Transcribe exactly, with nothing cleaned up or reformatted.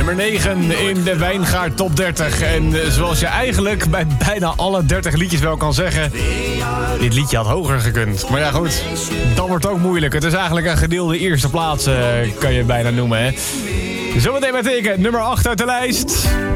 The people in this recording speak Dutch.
Nummer negen in de Wijngaard Top dertig. En zoals je eigenlijk bij bijna alle dertig liedjes wel kan zeggen, dit liedje had hoger gekund. Maar ja goed, dat wordt ook moeilijk. Het is eigenlijk een gedeelde eerste plaats, uh, kan je bijna noemen, hè. Zometeen met teken nummer acht uit de lijst.